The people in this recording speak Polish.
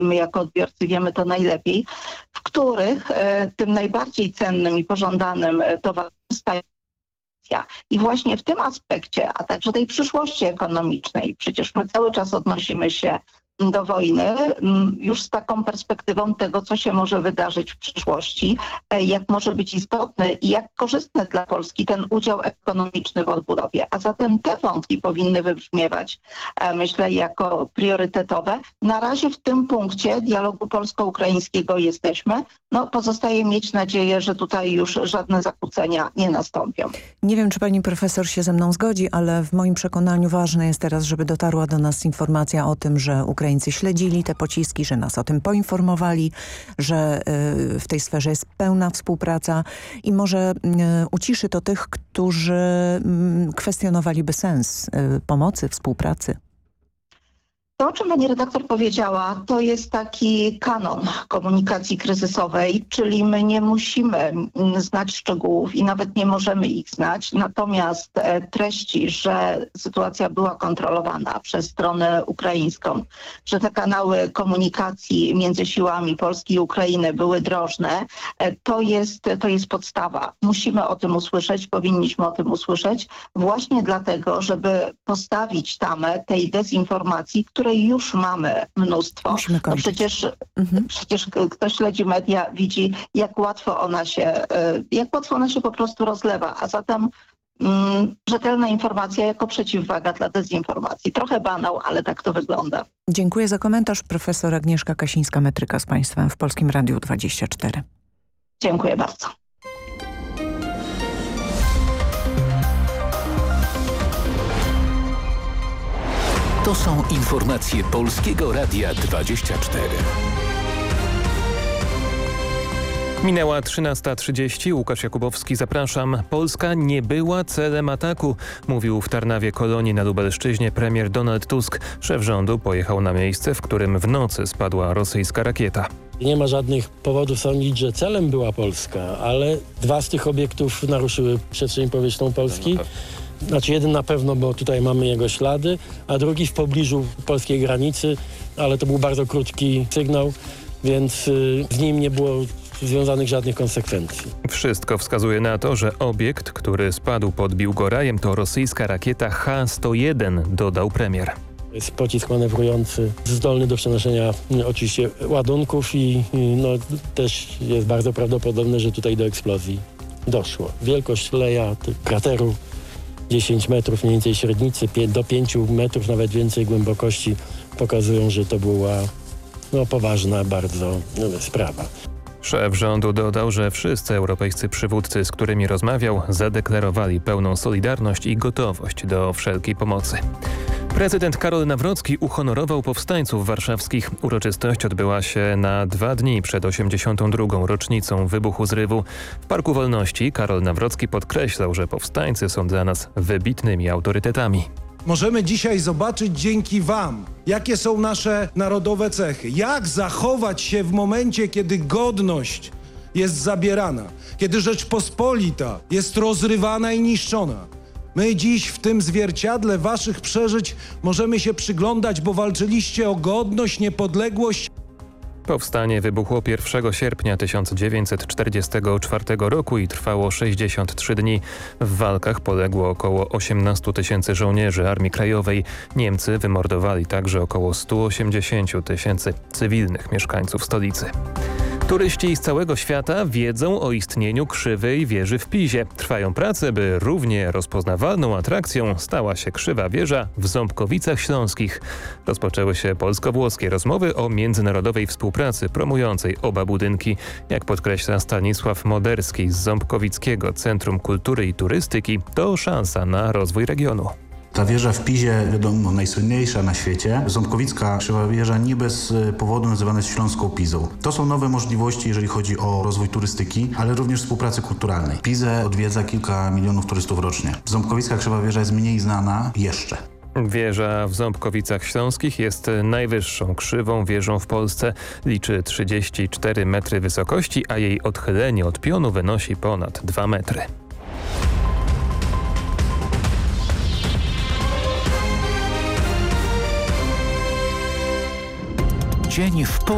my jako odbiorcy wiemy to najlepiej, w których tym najbardziej cennym i pożądanym towarem staje. I właśnie w tym aspekcie, a także tej przyszłości ekonomicznej, przecież my cały czas odnosimy się do wojny już z taką perspektywą tego, co się może wydarzyć w przyszłości, jak może być istotny i jak korzystny dla Polski ten udział ekonomiczny w odbudowie. A zatem te wątki powinny wybrzmiewać, myślę, jako priorytetowe. Na razie w tym punkcie dialogu polsko-ukraińskiego jesteśmy. Pozostaje mieć nadzieję, że tutaj już żadne zakłócenia nie nastąpią. Nie wiem, czy pani profesor się ze mną zgodzi, ale w moim przekonaniu ważne jest teraz, żeby dotarła do nas informacja o tym, że Ukraińcy śledzili te pociski, że nas o tym poinformowali, że w tej sferze jest pełna współpraca i może uciszy to tych, którzy kwestionowaliby sens pomocy, współpracy. To, o czym pani redaktor powiedziała, to jest taki kanon komunikacji kryzysowej, czyli my nie musimy znać szczegółów i nawet nie możemy ich znać, natomiast treści, że sytuacja była kontrolowana przez stronę ukraińską, że te kanały komunikacji między siłami Polski i Ukrainy były drożne, to jest podstawa. Musimy o tym usłyszeć, powinniśmy o tym usłyszeć, właśnie dlatego, żeby postawić tamę tej dezinformacji, której już mamy mnóstwo. Przecież kto śledzi media, widzi, jak łatwo ona się po prostu rozlewa. A zatem rzetelna informacja jako przeciwwaga dla dezinformacji. Trochę banał, ale tak to wygląda. Dziękuję za komentarz. Profesor Agnieszka Kasińska-Metryka z państwem w Polskim Radiu 24. Dziękuję bardzo. To są informacje Polskiego Radia 24. Minęła 13:30. Łukasz Jakubowski, zapraszam. Polska nie była celem ataku, mówił w Tarnawie Kolonii na Lubelszczyźnie premier Donald Tusk. Szef rządu pojechał na miejsce, w którym w nocy spadła rosyjska rakieta. Nie ma żadnych powodów sądzić, że celem była Polska, ale dwa z tych obiektów naruszyły przestrzeń powietrzną Polski. Znaczy jeden na pewno, bo tutaj mamy jego ślady, a drugi w pobliżu polskiej granicy, ale to był bardzo krótki sygnał, więc z nim nie było związanych żadnych konsekwencji. Wszystko wskazuje na to, że obiekt, który spadł pod Biłgorajem, to rosyjska rakieta H-101, dodał premier. Jest pocisk manewrujący, zdolny do przenoszenia oczywiście ładunków i też jest bardzo prawdopodobne, że tutaj do eksplozji doszło. Wielkość leja, krateru 10 metrów mniej więcej średnicy, do 5 metrów, nawet więcej głębokości pokazują, że to była poważna bardzo sprawa. Szef rządu dodał, że wszyscy europejscy przywódcy, z którymi rozmawiał, zadeklarowali pełną solidarność i gotowość do wszelkiej pomocy. Prezydent Karol Nawrocki uhonorował powstańców warszawskich. Uroczystość odbyła się na 2 dni przed 82. rocznicą wybuchu zrywu. W Parku Wolności Karol Nawrocki podkreślał, że powstańcy są dla nas wybitnymi autorytetami. Możemy dzisiaj zobaczyć dzięki wam, jakie są nasze narodowe cechy. Jak zachować się w momencie, kiedy godność jest zabierana, kiedy Rzeczpospolita jest rozrywana i niszczona. My dziś w tym zwierciadle waszych przeżyć możemy się przyglądać, bo walczyliście o godność, niepodległość. Powstanie wybuchło 1 sierpnia 1944 roku i trwało 63 dni. W walkach poległo około 18 000 żołnierzy Armii Krajowej. Niemcy wymordowali także około 180 000 cywilnych mieszkańców stolicy. Turyści z całego świata wiedzą o istnieniu krzywej wieży w Pizie. Trwają prace, by równie rozpoznawalną atrakcją stała się krzywa wieża w Ząbkowicach Śląskich. Rozpoczęły się polsko-włoskie rozmowy o międzynarodowej współpracy promującej oba budynki. Jak podkreśla Stanisław Moderski z Ząbkowickiego Centrum Kultury i Turystyki, to szansa na rozwój regionu. Ta wieża w Pizie, wiadomo, najsłynniejsza na świecie. Ząbkowicka krzywa wieża nie bez powodu nazywana jest Śląską Pizą. To są nowe możliwości, jeżeli chodzi o rozwój turystyki, ale również współpracy kulturalnej. Pizę odwiedza kilka milionów turystów rocznie. Ząbkowicka krzywa wieża jest mniej znana jeszcze. Wieża w Ząbkowicach Śląskich jest najwyższą krzywą wieżą w Polsce. Liczy 34 metry wysokości, a jej odchylenie od pionu wynosi ponad 2 metry. Dzień w